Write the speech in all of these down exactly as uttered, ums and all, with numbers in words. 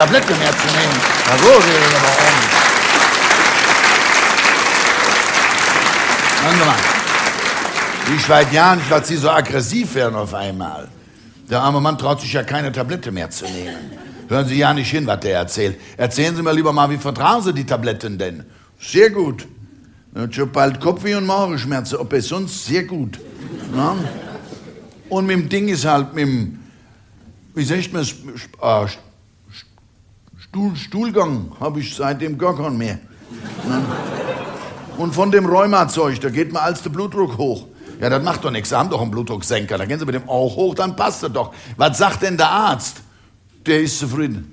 Tablette mehr zu nehmen. Na so, das ist aber ordentlich. Hören Sie mal. Ich weiß ja nicht, dass Sie so aggressiv werden auf einmal. Der arme Mann traut sich ja keine Tablette mehr zu nehmen. Hören Sie ja nicht hin, was der erzählt. Erzählen Sie mir lieber mal, wie vertragen Sie die Tabletten denn? Sehr gut. Ich habe schon bald Kopfweh und Magenschmerzen, ob es sonst sehr gut. Na? Und mit dem Ding ist halt, mit dem, wie sagt man, äh, Stuhl, Stuhlgang habe ich seitdem gar keinen mehr. Na? Und von dem Rheumazeug, da geht mir als der Blutdruck hoch. Ja, das macht doch nichts, Sie haben doch einen Blutdrucksenker, da gehen Sie mit dem auch hoch, dann passt das doch. Was sagt denn der Arzt? Der ist zufrieden.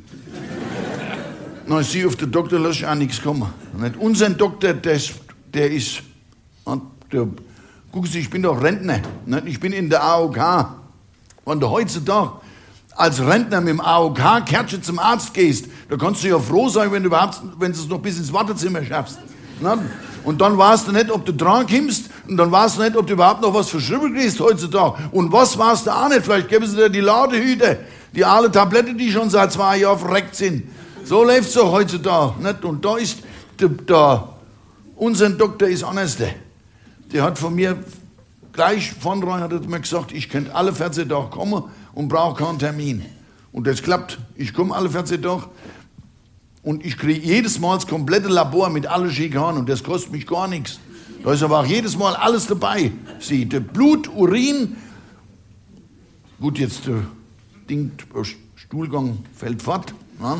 Na, ich sehe auf den Doktor, lasse ich auch nichts kommen. Nicht unser Doktor, der, der ist, der, gucken Sie, ich bin doch Rentner, nicht? Ich bin in der A O K. Wenn du heutzutage als Rentner mit dem A O K-Kärtchen zum Arzt gehst, da kannst du ja froh sein, wenn du überhaupt, wenn du es noch bis ins Wartezimmer schaffst. Nicht? Und dann weißt du nicht, ob du dran kommst, und dann weißt du nicht, ob du überhaupt noch was verschrieben kriegst heutzutage. Und was weißt du auch nicht, vielleicht geben sie dir die Ladehüte, die alle Tablette, die schon seit zwei Jahren verreckt sind. So läuft's doch heutzutage. Nicht? Und da ist, der, der, unser Doktor ist anders. Der, der hat von mir gleich von rein hat er mir gesagt, ich könnte alle vierzehn Tage kommen und brauche keinen Termin. Und das klappt. Ich komme alle vierzehn Tage. Und ich kriege jedes Mal das komplette Labor mit allen Schikanen und das kostet mich gar nichts. Da ist aber auch jedes Mal alles dabei. Sie, der Blut, Urin, gut, jetzt der Ding, der Stuhlgang fällt fort. Ja,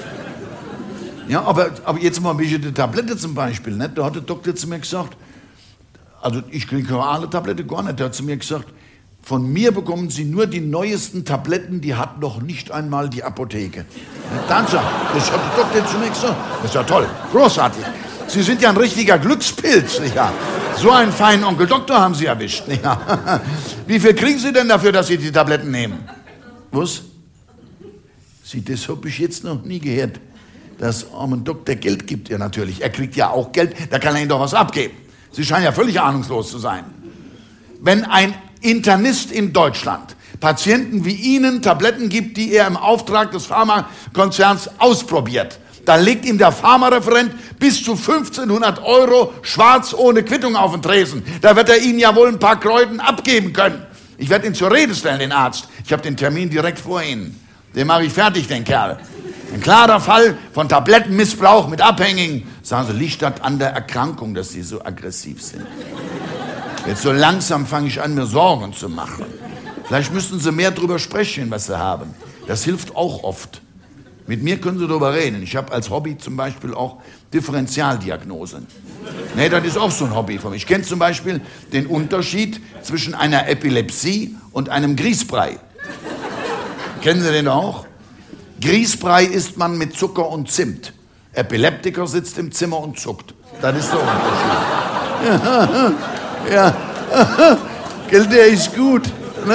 ja aber, aber jetzt mal ein bisschen die Tablette zum Beispiel. Nicht? Da hat der Doktor zu mir gesagt, also ich kriege alle Tablette gar nicht, der hat zu mir gesagt, von mir bekommen Sie nur die neuesten Tabletten, die hat noch nicht einmal die Apotheke. Dann sagt, das hat der Doktor zu mir gesagt. Das ist ja toll, großartig. Sie sind ja ein richtiger Glückspilz, nicht wahr? So einen feinen Onkel Doktor haben Sie erwischt, nicht wahr? Wie viel kriegen Sie denn dafür, dass Sie die Tabletten nehmen? Was? Sie, das habe ich jetzt noch nie gehört. Dass armen Doktor Geld gibt, ja natürlich. Er kriegt ja auch Geld, da kann er Ihnen doch was abgeben. Sie scheinen ja völlig ahnungslos zu sein. Wenn ein Internist in Deutschland Patienten wie Ihnen Tabletten gibt, die er im Auftrag des Pharmakonzerns ausprobiert, dann legt ihm der Pharmareferent bis zu fünfzehnhundert Euro schwarz ohne Quittung auf den Tresen. Da wird er Ihnen ja wohl ein paar Kräuten abgeben können. Ich werde ihn zur Rede stellen, den Arzt. Ich habe den Termin direkt vor Ihnen. Den mache ich fertig, den Kerl. Ein klarer Fall von Tablettenmissbrauch mit Abhängigen. Sagen Sie, liegt das an der Erkrankung, dass Sie so aggressiv sind? Jetzt so langsam fange ich an, mir Sorgen zu machen. Vielleicht müssten Sie mehr darüber sprechen, was Sie haben. Das hilft auch oft. Mit mir können Sie darüber reden. Ich habe als Hobby zum Beispiel auch Differentialdiagnosen. Nee, das ist auch so ein Hobby von mir. Ich kenne zum Beispiel den Unterschied zwischen einer Epilepsie und einem Grießbrei. Kennen Sie den auch? Grießbrei isst man mit Zucker und Zimt. Epileptiker sitzt im Zimmer und zuckt. Das ist der Unterschied. Ja. Ja, gell, der ist gut.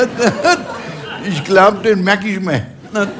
Ich glaube, den merke ich mir.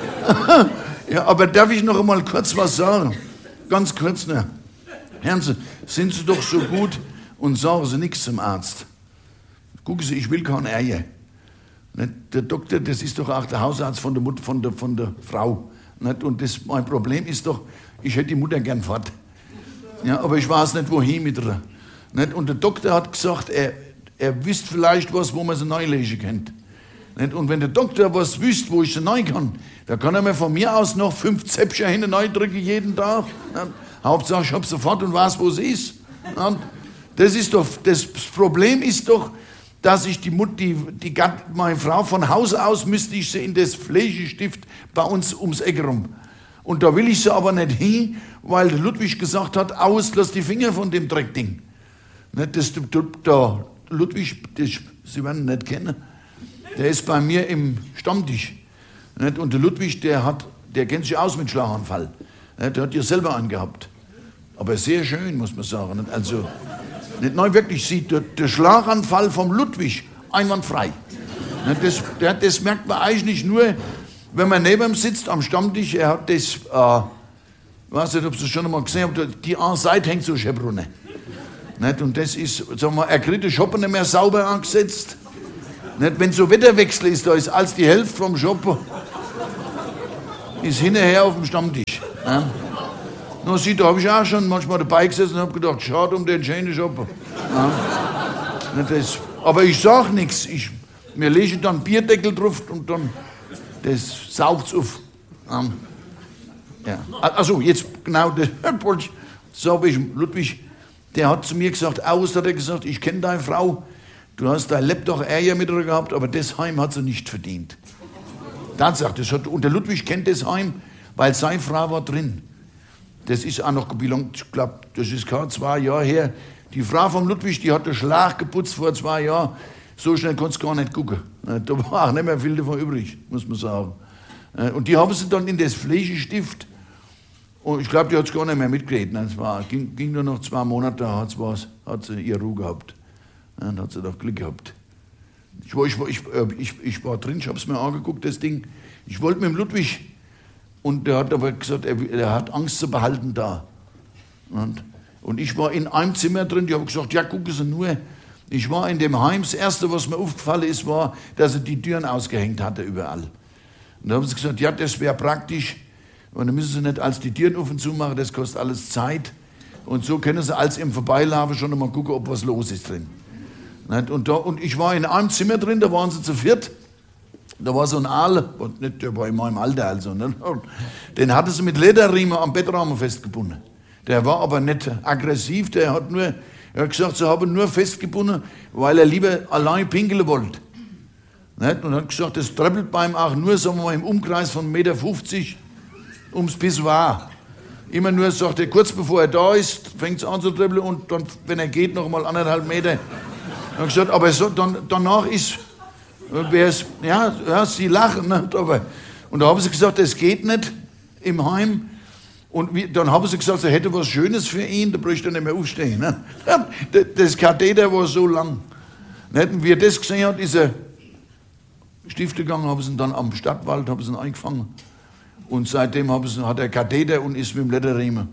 Ja, aber darf ich noch einmal kurz was sagen? Ganz kurz, ne? Hören Sie, sind Sie doch so gut und sagen Sie nichts zum Arzt. Gucken Sie, ich will keine Eier. Der Doktor, das ist doch auch der Hausarzt von der Mutter, von der, von der Frau. Und das, mein Problem ist doch, ich hätte die Mutter gern fort. Ja, aber ich weiß nicht, wohin mit ihr. Nicht? Und der Doktor hat gesagt, er, er wüsste vielleicht was, wo man sie neu legen könnte. Nicht? Und wenn der Doktor was wüsste, wo ich sie neu kann, dann kann er mir von mir aus noch fünf Zäpfchen hinten neu drücken jeden Tag. Nicht? Hauptsache, ich habe sofort und weiß, wo sie ist. Nicht? Das ist doch, das Problem ist doch, dass ich die Mutter, die, die, meine Frau von Haus aus müsste ich sie in das Pflegestift bei uns ums Eck rum. Und da will ich sie aber nicht hin, weil der Ludwig gesagt hat, aus, lass die Finger von dem Dreckding. Das, der, der Ludwig, das, Sie werden ihn nicht kennen, der ist bei mir im Stammtisch. Und der Ludwig, der, hat, der kennt sich aus mit Schlaganfall. Der hat ja selber angehabt. Aber sehr schön, muss man sagen. Also, nicht neu wirklich sieht, der, der Schlaganfall vom Ludwig einwandfrei. Das, der, das merkt man eigentlich nur, wenn man neben ihm sitzt am Stammtisch. Er hat das, äh, ich weiß nicht, ob Sie das schon einmal gesehen haben, die eine Seite hängt so Schebrunne. Nicht? Und das ist, sagen wir, er kriegt den Shoppen nicht mehr sauber angesetzt. Nicht? Wenn so Wetterwechsel ist, da ist als die Hälfte vom Shoppen ist hinterher auf dem Stammtisch. Ja. Na, sieh, da habe ich auch schon manchmal dabei gesessen und habe gedacht, schade um den schönen Job. Ja. Das, aber ich sag nichts. Ich, mir lege dann Bierdeckel drauf und dann das saugt es auf. Ja. Ja. Also jetzt genau, das, so habe ich Ludwig, der hat zu mir gesagt, aus hat er gesagt, ich kenne deine Frau, du hast dein Lebtag Ärger mit ihr gehabt, aber das Heim hat sie nicht verdient. Tatsache, das hat, und der Ludwig kennt das Heim, weil seine Frau war drin. Das ist auch noch, ich glaube, das ist gerade zwei Jahre her. Die Frau von Ludwig, die hat den Schlag geputzt vor zwei Jahren. So schnell konntest du gar nicht gucken. Da war auch nicht mehr viel davon übrig, muss man sagen. Und die haben sie dann in das Pflegestift, und ich glaube, die hat es gar nicht mehr mitgeredet. Es war, ging, ging nur noch zwei Monate, da hat's was, hat sie ihre Ruhe gehabt. Dann hat sie doch Glück gehabt. Ich war, ich war, ich, ich, ich war drin, ich habe es mir angeguckt, das Ding. Ich wollte mit dem Ludwig, und der hat aber gesagt, er, er hat Angst zu behalten da. Und, und ich war in einem Zimmer drin, die haben gesagt, ja, gucken Sie nur. Ich war in dem Heim, das Erste, was mir aufgefallen ist, war, dass er die Türen ausgehängt hatte überall. Und da haben sie gesagt, ja, das wäre praktisch. Und dann müssen sie nicht als die Türen auf und zu machen, das kostet alles Zeit. Und so können sie als im Vorbeilaufen schon einmal gucken, ob was los ist drin. Und, da, und ich war in einem Zimmer drin, da waren sie zu viert. Da war so ein Aal, nicht, der war in meinem Alter also. Ne? Den hatte sie mit Lederriemen am Bettrahmen festgebunden. Der war aber nicht aggressiv, der hat nur, er hat gesagt, sie haben nur festgebunden, weil er lieber allein pinkeln wollte. Und hat gesagt, das treppelt bei ihm auch nur, sagen wir mal, im Umkreis von eins Meter fünfzig ums Pissoir. Immer nur, sagt er, kurz bevor er da ist, fängt es an zu treppeln und dann, wenn er geht, noch mal anderthalb Meter. Er hat gesagt, aber so, dann, danach ist, wär's, ja, ja, sie lachen, nicht? Aber, und da haben sie gesagt, das geht nicht im Heim. Und wie, dann haben sie gesagt, sie hätte was Schönes für ihn, da bräuchte er nicht mehr aufstehen. Ne? Das Katheter war so lang. Nicht? Und wie er das gesehen hat, ist er Stifte gegangen, haben sie ihn dann am Stadtwald haben sie ihn eingefangen. Und seitdem haben sie, hat er Katheter und ist mit dem Lederriemen.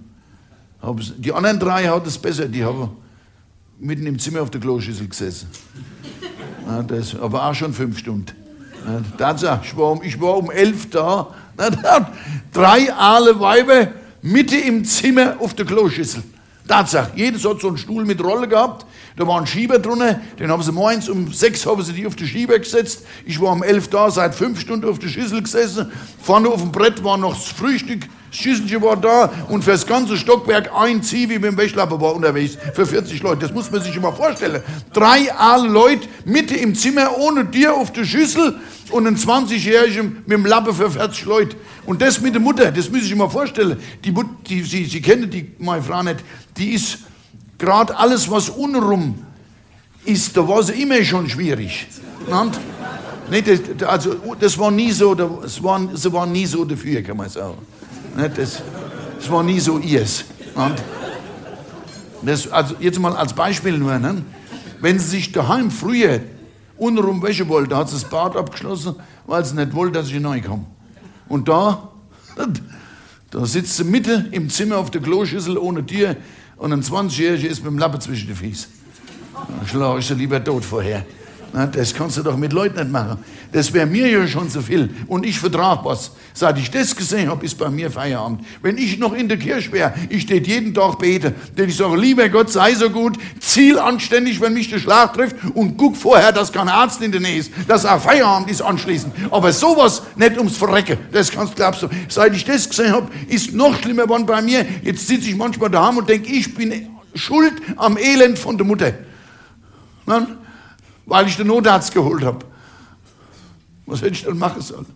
Die anderen drei hatten es besser, die haben mitten im Zimmer auf der Kloschüssel gesessen. Ja, das, aber auch schon fünf Stunden. Ja, Tatsache, ich war um, ich war um elf da, ja, drei aale Weiber mitten im Zimmer auf der Kloschüssel. Tatsache, jedes hat so einen Stuhl mit Rolle gehabt, da war ein Schieber drunter, den haben sie morgens um sechs haben sie die auf den Schieber gesetzt. Ich war um elf da, seit fünf Stunden auf der Schüssel gesessen. Vorne auf dem Brett war noch das Frühstück, das Schüsselchen war da und für das ganze Stockwerk ein Zivi mit dem Wäschlappen war unterwegs für vierzig Leute. Das muss man sich immer vorstellen. Drei aale Leute mitten im Zimmer ohne Tür auf der Schüssel und ein zwanzigjährigen mit dem Lappen für vierzig Leute. Und das mit der Mutter, das muss ich sich mal vorstellen. Die Mutter, die, sie, sie kennen die, meine Frau nicht, die ist gerade alles, was unrum ist, da war sie immer schon schwierig. Nee, das, also, das war nie so, das war, sie war nie so dafür, kann man sagen. Das, das war nie so ihrs. Das, also jetzt mal als Beispiel nur, ne? Wenn sie sich daheim früher unrum wäschen wollte, hat sie das Bad abgeschlossen, weil sie nicht wollte, dass ich hineinkomme. Und da, da sitzt sie mitten im Zimmer auf der Kloschüssel ohne Tür und ein zwanzigjähriger ist mit dem Lappen zwischen den Füßen. Da schlage ich sie lieber tot vorher. Na, das kannst du doch mit Leuten nicht machen. Das wäre mir ja schon zu viel. Und ich vertrage was. Seit ich das gesehen habe, ist bei mir Feierabend. Wenn ich noch in der Kirche wäre, ich stehe jeden Tag bete, denn ich sage, lieber Gott, sei so gut, ziel anständig, wenn mich der Schlag trifft und guck vorher, dass kein Arzt in der Nähe ist, dass auch Feierabend ist anschließend. Aber sowas nicht ums Verrecken, das kannst glaubst du. Seit ich das gesehen habe, ist noch schlimmer geworden bei mir. Jetzt sitze ich manchmal daheim und denke, ich bin schuld am Elend von der Mutter. Na? Weil ich den Notarzt geholt habe. Was hätte ich dann machen sollen?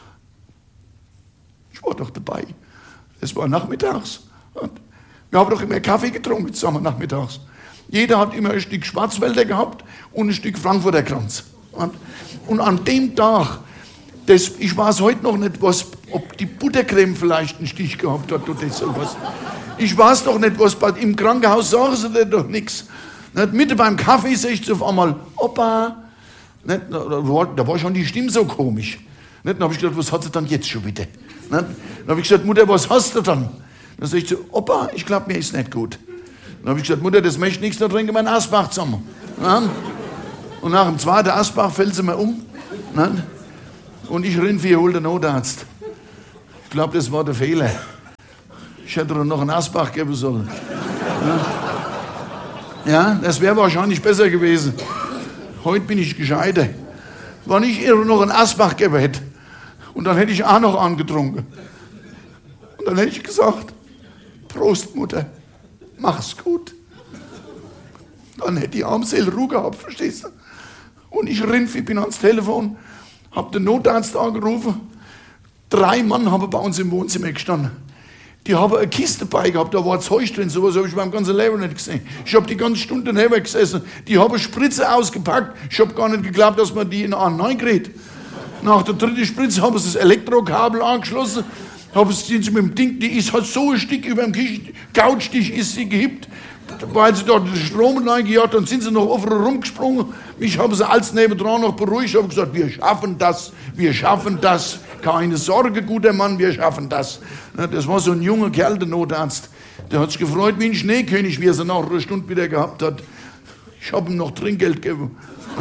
Ich war doch dabei. Es war nachmittags. Und wir haben doch immer Kaffee getrunken zusammen nachmittags. Jeder hat immer ein Stück Schwarzwälder gehabt und ein Stück Frankfurter Kranz. Und, und an dem Tag, das, ich weiß heute noch nicht, was, ob die Buttercreme vielleicht einen Stich gehabt hat oder sowas. Ich weiß doch nicht, was bei, im Krankenhaus sagen sie dir doch nichts. Nicht, mitten beim Kaffee sehe ich auf einmal, Opa. Nicht, da, war, da war schon die Stimme so komisch. Nicht, dann habe ich gedacht, was hat sie dann jetzt schon wieder? Nicht, dann habe ich gesagt, Mutter, was hast du dann? Dann sage ich so, Opa, ich glaube, mir ist nicht gut. Dann habe ich gesagt, Mutter, das möchte nichts, da trinken wir einen Asbach zusammen. Nicht? Und nach dem zweiten Asbach fällt sie mir um. Nicht? Und ich renn für ihr, hol den Notarzt. Ich glaube, das war der Fehler. Ich hätte doch noch einen Asbach geben sollen. Ja, ja, das wäre wahrscheinlich besser gewesen. Heute bin ich gescheiter. Wenn ich ihr noch einen Asbach gegeben hätte, und dann hätte ich auch noch angetrunken. Und dann hätte ich gesagt, Prost, Mutter, mach's gut. Dann hätte die Armseele Ruhe gehabt, verstehst du? Und ich rinnf, ich bin ans Telefon, hab den Notarzt angerufen. Drei Mann haben bei uns im Wohnzimmer gestanden. Die haben eine Kiste dabei gehabt, da war Zeug drin, sowas habe ich beim ganzen Leben nicht gesehen. Ich habe die ganze Stunde daneben gesessen, die haben Spritze ausgepackt, ich habe gar nicht geglaubt, dass man die in einen reinkriegt. Nach der dritten Spritze haben sie das Elektrokabel angeschlossen, haben sie mit dem Ding, die ist halt so ein Stück über dem Couchtisch ist sie gehippt, weil sie dort den Strom reingejagt haben, sind sie noch offen rumgesprungen. Mich haben sie alles nebendran noch beruhigt, haben gesagt, wir schaffen das, wir schaffen das. Keine Sorge, guter Mann, wir schaffen das. Das war so ein junger Kerl, der Notarzt. Der hat sich gefreut wie ein Schneekönig, wie er sie nach einer Stunde wieder gehabt hat. Ich habe ihm noch Trinkgeld gegeben.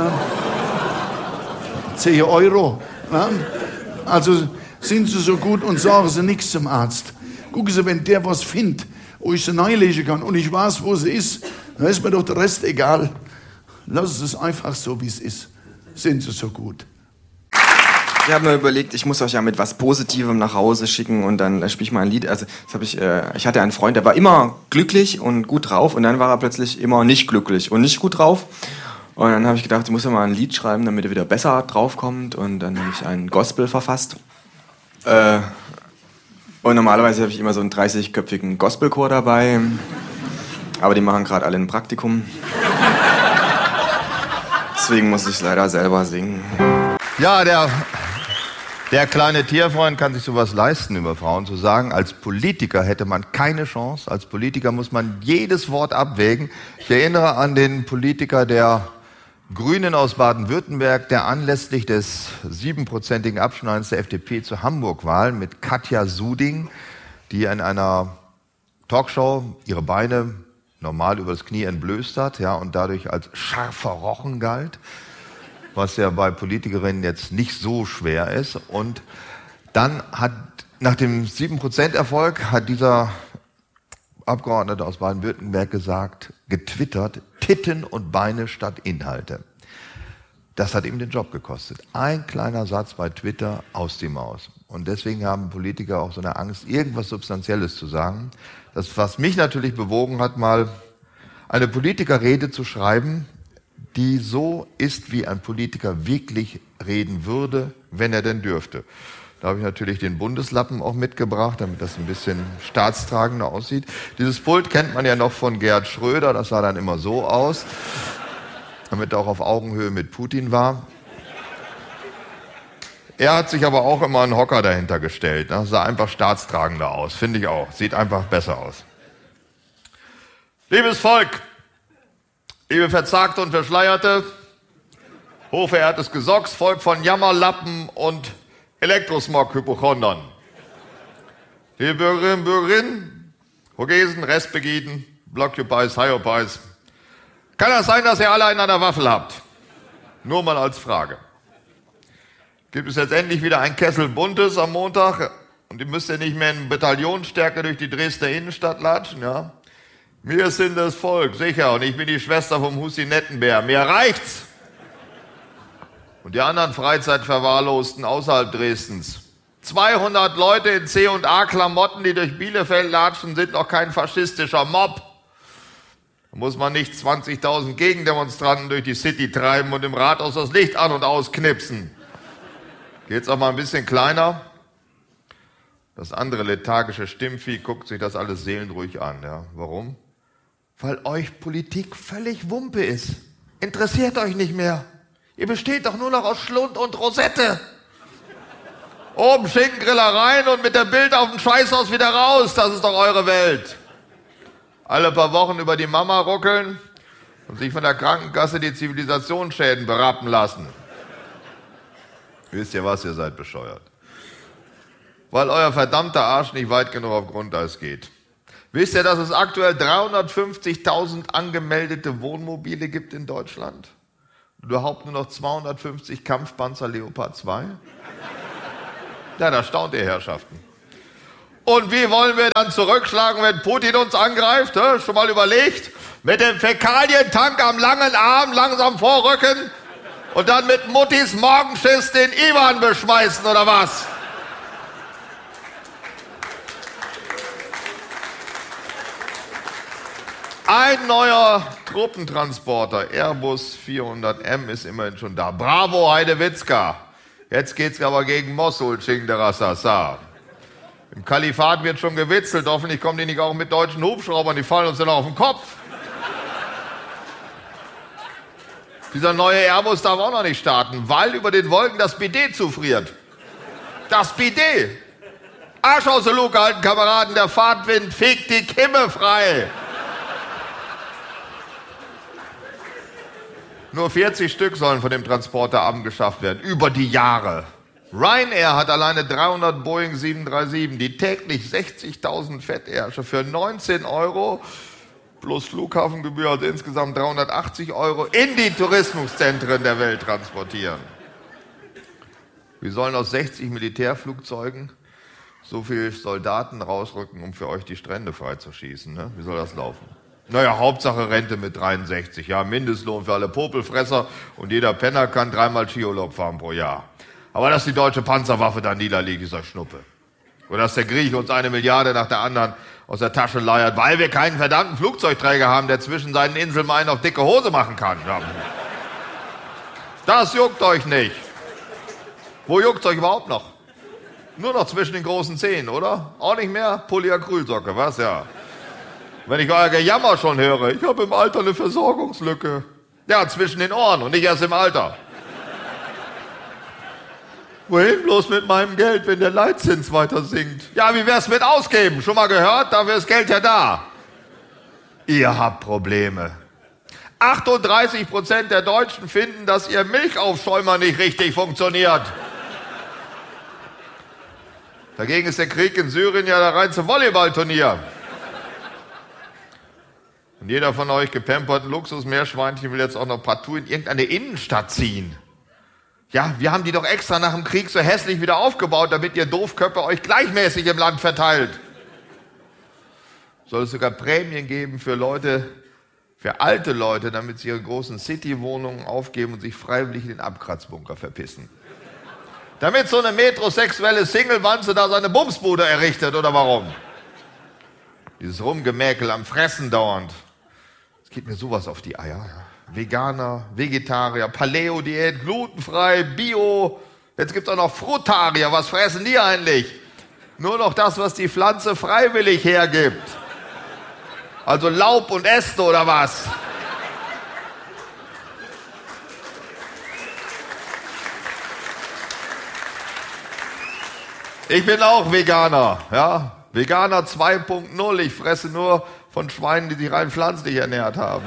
zehn Euro. Also sind sie so gut und sagen sie nichts zum Arzt. Gucken Sie, wenn der was findet, wo ich sie reinlegen kann und ich weiß, wo sie ist, dann ist mir doch der Rest egal. Lassen Sie es einfach so, wie es ist. Sind Sie so gut. Ich habe mir überlegt, ich muss euch ja mit was Positivem nach Hause schicken und dann äh, spiele ich mal ein Lied. Also das hab ich, äh, ich hatte einen Freund, der war immer glücklich und gut drauf und dann war er plötzlich immer nicht glücklich und nicht gut drauf. Und dann habe ich gedacht, ich muss ja mal ein Lied schreiben, damit er wieder besser draufkommt. Und dann habe ich einen Gospel verfasst. Äh, und normalerweise habe ich immer so einen dreißigköpfigen Gospelchor dabei. Aber die machen gerade alle ein Praktikum. Deswegen muss ich leider selber singen. Ja, der... Der kleine Tierfreund kann sich sowas leisten, über Frauen zu sagen. Als Politiker hätte man keine Chance. Als Politiker muss man jedes Wort abwägen. Ich erinnere an den Politiker der Grünen aus Baden-Württemberg, der anlässlich des siebenprozentigen Abschneidens der F D P zur Hamburg-Wahl mit Katja Suding, die in einer Talkshow ihre Beine normal übers Knie entblößt hat, ja, und dadurch als scharfer Rochen galt, was ja bei Politikerinnen jetzt nicht so schwer ist. Und dann hat, nach dem sieben Prozent Erfolg, hat dieser Abgeordnete aus Baden-Württemberg gesagt, getwittert, Titten und Beine statt Inhalte. Das hat ihm den Job gekostet. Ein kleiner Satz bei Twitter, aus die Maus. Und deswegen haben Politiker auch so eine Angst, irgendwas Substanzielles zu sagen. Das, was mich natürlich bewogen hat, mal eine Politikerrede zu schreiben, die so ist, wie ein Politiker wirklich reden würde, wenn er denn dürfte. Da habe ich natürlich den Bundeslappen auch mitgebracht, damit das ein bisschen staatstragender aussieht. Dieses Pult kennt man ja noch von Gerhard Schröder, das sah dann immer so aus, damit er auch auf Augenhöhe mit Putin war. Er hat sich aber auch immer einen Hocker dahinter gestellt. Das sah einfach staatstragender aus, finde ich auch. Sieht einfach besser aus. Liebes Volk, liebe Verzagte und Verschleierte, hochverehrtes Gesocks, Volk von Jammerlappen und Elektrosmog-Hypochondern. Liebe Bürgerinnen und Bürger, Vogesen, Restbegiden, Blockupys, Hyopies. Kann das sein, dass ihr alle einen an der Waffel habt? Nur mal als Frage. Gibt es jetzt endlich wieder ein Kessel Buntes am Montag und ihr müsst ja nicht mehr in Bataillonsstärke durch die Dresdner Innenstadt latschen, ja? Wir sind das Volk, sicher, und ich bin die Schwester vom Husinettenbär. Mir reicht's! Und die anderen Freizeitverwahrlosten außerhalb Dresdens. zweihundert Leute in C und A-Klamotten, die durch Bielefeld latschen, sind noch kein faschistischer Mob. Da muss man nicht zwanzigtausend Gegendemonstranten durch die City treiben und im Rathaus das Licht an- und ausknipsen. Geht's auch mal ein bisschen kleiner? Das andere lethargische Stimmvieh guckt sich das alles seelenruhig an. Ja. Warum? Weil euch Politik völlig Wumpe ist. Interessiert euch nicht mehr. Ihr besteht doch nur noch aus Schlund und Rosette. Oben Schinkengrillereien und mit der Bild auf dem Scheißhaus wieder raus. Das ist doch eure Welt. Alle paar Wochen über die Mama ruckeln und sich von der Krankenkasse die Zivilisationsschäden berappen lassen. Wisst ihr was, ihr seid bescheuert. Weil euer verdammter Arsch nicht weit genug auf Grundeis geht. Wisst ihr, dass es aktuell dreihundertfünfzigtausend angemeldete Wohnmobile gibt in Deutschland? Und überhaupt nur noch zweihundertfünfzig Kampfpanzer Leopard zwei? Ja, da staunt ihr Herrschaften. Und wie wollen wir dann zurückschlagen, wenn Putin uns angreift? Hä? Schon mal überlegt? Mit dem Fäkalientank am langen Arm langsam vorrücken und dann mit Muttis Morgenschiss den Iwan beschmeißen, oder was? Ein neuer Truppentransporter, Airbus vierhundert M, ist immerhin schon da. Bravo, Heidewitzka. Jetzt geht's aber gegen Mosul, Chingderassasa. Im Kalifat wird schon gewitzelt. Hoffentlich kommen die nicht auch mit deutschen Hubschraubern. Die fallen uns dann auf den Kopf. Dieser neue Airbus darf auch noch nicht starten, weil über den Wolken das Bidet zufriert. Das Bidet. Arsch aus der Luke halten, Kameraden. Der Fahrtwind fegt die Kimme frei. Nur vierzig Stück sollen von dem Transporter abgeschafft werden, über die Jahre. Ryanair hat alleine dreihundert Boeing sieben drei sieben, die täglich sechzigtausend Fettärsche für neunzehn Euro plus Flughafengebühr, also insgesamt dreihundertachtzig Euro, in die Tourismuszentren der Welt transportieren. Wir sollen aus sechzig Militärflugzeugen so viele Soldaten rausrücken, um für euch die Strände freizuschießen. Ne? Wie soll das laufen? Naja, Hauptsache Rente mit dreiundsechzig, ja, Mindestlohn für alle Popelfresser und jeder Penner kann dreimal Skiurlaub fahren pro Jahr. Aber dass die deutsche Panzerwaffe da niederliegt, ist euch Schnuppe. Oder dass der Grieche uns eine Milliarde nach der anderen aus der Tasche leiert, weil wir keinen verdammten Flugzeugträger haben, der zwischen seinen Inseln mal einen auf dicke Hose machen kann. Ja. Das juckt euch nicht. Wo juckt's euch überhaupt noch? Nur noch zwischen den großen Zehen, oder? Auch nicht mehr? Polyacrylsocke, was? Ja. Wenn ich euer Gejammer schon höre, ich habe im Alter eine Versorgungslücke. Ja, zwischen den Ohren und nicht erst im Alter. Wohin bloß mit meinem Geld, wenn der Leitzins weiter sinkt? Ja, wie wär's mit ausgeben? Schon mal gehört? Dafür ist Geld ja da. Ihr habt Probleme. achtunddreißig Prozent der Deutschen finden, dass ihr Milchaufschäumer nicht richtig funktioniert. Dagegen ist der Krieg in Syrien ja der reinste Volleyballturnier. Und jeder von euch gepamperten Luxusmeerschweinchen will jetzt auch noch partout in irgendeine Innenstadt ziehen. Ja, wir haben die doch extra nach dem Krieg so hässlich wieder aufgebaut, damit ihr Doofköpfe euch gleichmäßig im Land verteilt. Soll es sogar Prämien geben für Leute, für alte Leute, damit sie ihre großen City-Wohnungen aufgeben und sich freiwillig in den Abkratzbunker verpissen. Damit so eine metrosexuelle Single-Wanze da seine Bumsbude errichtet, oder warum? Dieses Rumgemäkel am Fressen dauernd. Es geht mir sowas auf die Eier. Veganer, Vegetarier, Paleo-Diät, glutenfrei, Bio. Jetzt gibt es auch noch Frutarier. Was fressen die eigentlich? Nur noch das, was die Pflanze freiwillig hergibt. Also Laub und Äste oder was? Ich bin auch Veganer, ja. Veganer zwei Punkt null. Ich fresse nur von Schweinen, die sich rein pflanzlich ernährt haben.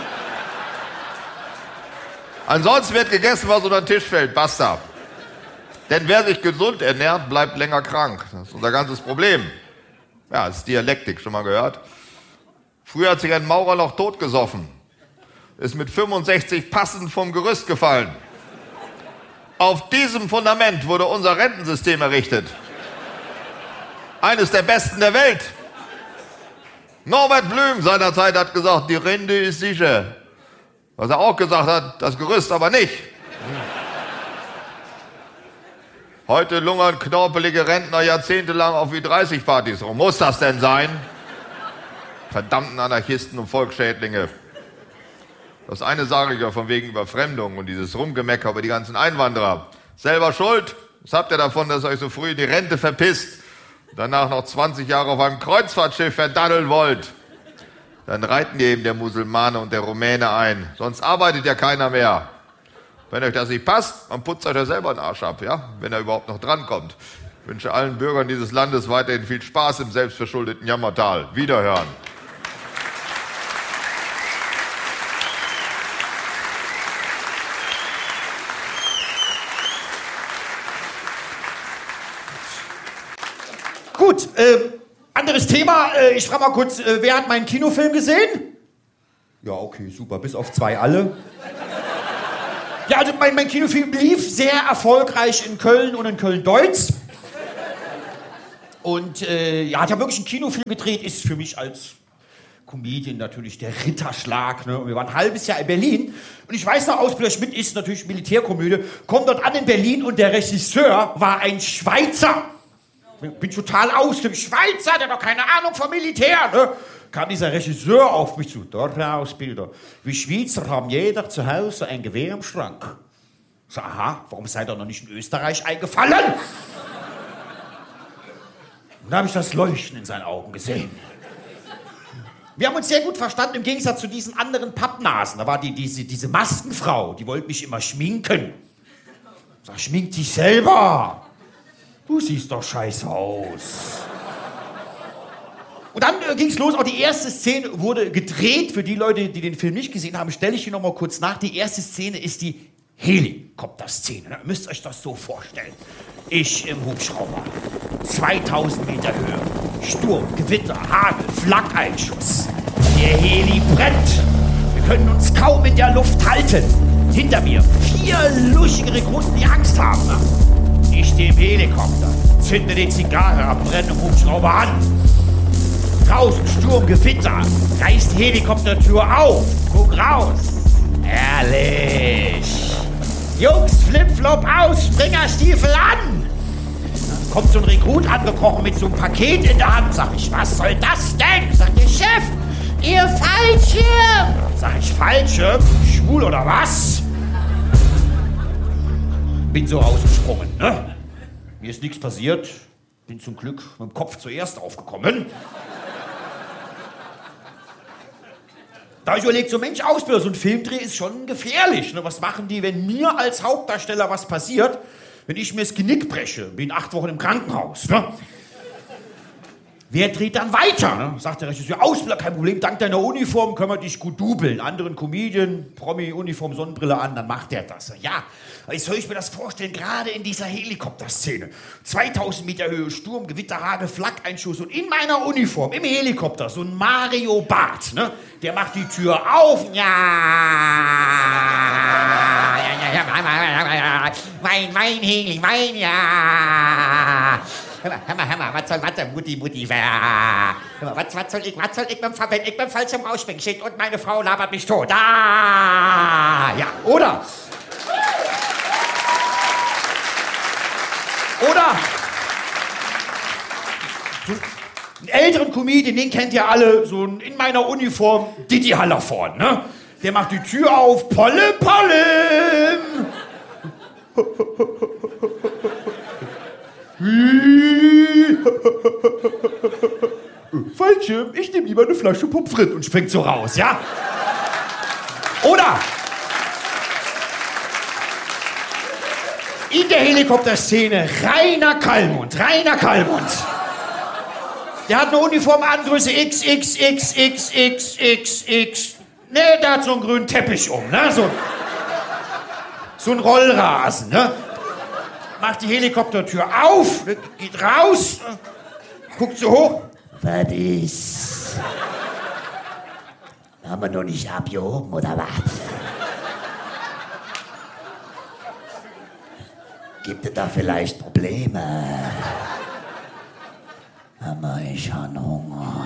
Ansonsten wird gegessen, was unter den Tisch fällt. Basta. Denn wer sich gesund ernährt, bleibt länger krank. Das ist unser ganzes Problem. Ja, das ist Dialektik, schon mal gehört. Früher hat sich ein Maurer noch totgesoffen. Ist mit fünfundsechzig passend vom Gerüst gefallen. Auf diesem Fundament wurde unser Rentensystem errichtet. Eines der besten der Welt. Norbert Blüm seinerzeit hat gesagt, die Rente ist sicher. Was er auch gesagt hat, das Gerüst aber nicht. Heute lungern knorpelige Rentner jahrzehntelang auf wie dreißig Partys rum. Muss das denn sein? Verdammten Anarchisten und Volksschädlinge. Das eine sage ich ja von wegen Überfremdung und dieses Rumgemecker über die ganzen Einwanderer. Selber schuld. Was habt ihr davon, dass ihr euch so früh in die Rente verpisst und danach noch zwanzig Jahre auf einem Kreuzfahrtschiff verdaddeln wollt? Dann reiten die eben der Musulmane und der Rumäne ein. Sonst arbeitet ja keiner mehr. Wenn euch das nicht passt, dann putzt euch ja selber den Arsch ab, ja? Wenn er überhaupt noch drankommt. Ich wünsche allen Bürgern dieses Landes weiterhin viel Spaß im selbstverschuldeten Jammertal. Wiederhören. Gut, äh, anderes Thema. Äh, ich frage mal kurz, äh, wer hat meinen Kinofilm gesehen? Ja, okay, super. Bis auf zwei alle. Ja, also mein, mein Kinofilm lief sehr erfolgreich in Köln und in Köln-Deutz. Und äh, ja, hat ja wirklich einen Kinofilm gedreht, ist für mich als Comedian natürlich der Ritterschlag. Ne? Und wir waren ein halbes Jahr in Berlin. Und ich weiß noch, Ausbilder Schmidt ist natürlich Militärkomödie, kommt dort an in Berlin und der Regisseur war ein Schweizer. Bin total aus dem Schweizer, der hat doch keine Ahnung vom Militär. Ne? Kam dieser Regisseur auf mich zu. Dort, Herr Ausbilder, wir Schweizer haben jeder zu Hause ein Gewehr im Schrank. Ich so, aha, warum seid ihr noch nicht in Österreich eingefallen? Und da habe ich das Leuchten in seinen Augen gesehen. Wir haben uns sehr gut verstanden, im Gegensatz zu diesen anderen Pappnasen. Da war die, diese, diese Maskenfrau, die wollte mich immer schminken. Ich sag, schmink dich selber. Du siehst doch scheiße aus. Und dann äh, ging's los, auch die erste Szene wurde gedreht. Für die Leute, die den Film nicht gesehen haben, stelle ich hier noch mal kurz nach. Die erste Szene ist die Helikopter-Szene. Ihr müsst euch das so vorstellen. Ich im Hubschrauber. zweitausend Meter Höhe. Sturm, Gewitter, Hagel, Flakeinschuss. Der Heli brennt. Wir können uns kaum in der Luft halten. Hinter mir vier luschige Rekruten, die Angst haben. Ich stehe im Helikopter, zünde die Zigarre ab, brenne im Hubschrauber an. Draußen Sturm, Gewitter, reißt die Helikoptertür auf. Guck raus. Ehrlich. Jungs, Flipflop aus, Springerstiefel an. Dann kommt so ein Rekrut angekrochen mit so einem Paket in der Hand. Sag ich, was soll das denn? Sagt der Chef, ihr Fallschirm. Sag ich, Fallschirm? Schwul oder was? Bin so rausgesprungen, ne? Mir ist nichts passiert. Bin zum Glück mit dem Kopf zuerst aufgekommen. Da hab ich überlegt, so Mensch, Ausbilder, so ein Filmdreh ist schon gefährlich. Ne? Was machen die, wenn mir als Hauptdarsteller was passiert, wenn ich mir das Genick breche? Bin acht Wochen im Krankenhaus. Ne? Wer dreht dann weiter? Ne? Sagt der Regisseur, Ausbilder, kein Problem, dank deiner Uniform können wir dich gut dubeln. Anderen Comedian, Promi-Uniform, Sonnenbrille an, dann macht der das. Ja, jetzt soll ich mir das vorstellen, gerade in dieser Helikopterszene. zweitausend Meter Höhe, Sturm, Gewitter, Hagel, Flakeinschuss und in meiner Uniform, im Helikopter, so ein Mario Barth, ne? Der macht die Tür auf. Ja, ja, ja, ja, ja, mein, mein Heli, mein, ja. Hör mal, hör mal, hör mal, was soll, was soll, Mutti, Mutti, hör mal, was, was soll ich, was soll ich mit dem, wenn ich beim Fallschirm rausspringen steht und meine Frau labert mich tot. Ah, ja, oder? Oder? So einen älteren Comedian, den kennt ihr alle, so ein, in meiner Uniform, Didi Hallervorden, ne? Der macht die Tür auf, Polle, Polle! Fallschirm, ich nehme lieber eine Flasche Pommes frites und springt so raus, ja? Oder in der Helikopterszene Rainer Kallmund, Rainer Kallmund. Der hat eine Uniform an, Größe X, X, X, X, X, X, X. Ne, der hat so einen grünen Teppich um, ne? So, so ein Rollrasen, ne? Macht die Helikoptertür auf, geht raus, guckt so hoch. Was ist? Haben wir noch nicht abgehoben, oder was? Gibt es da vielleicht Probleme? Mama, ich habe Hunger.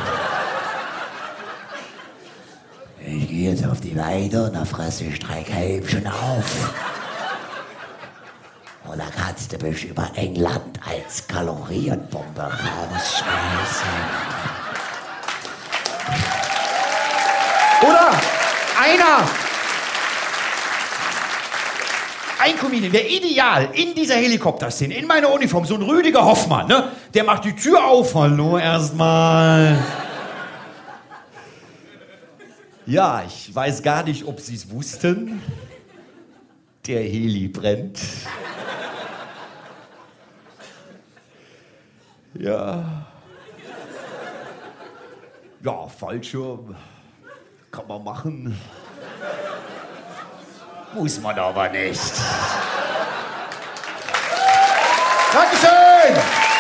Ich gehe jetzt auf die Weide und da fresse ich drei Kälbchen auf. Oder kannst du mich über England als Kalorienbombe rausschmeißen? Oder einer, ein Comedian, der ideal in dieser Helikopterszene, in meiner Uniform, so ein Rüdiger Hoffmann, ne? Der macht die Tür auf, hallo erstmal. Ja, ich weiß gar nicht, ob Sie es wussten. Der Heli brennt. Ja. Ja, Fallschirm kann man machen. Muss man aber nicht. Dankeschön!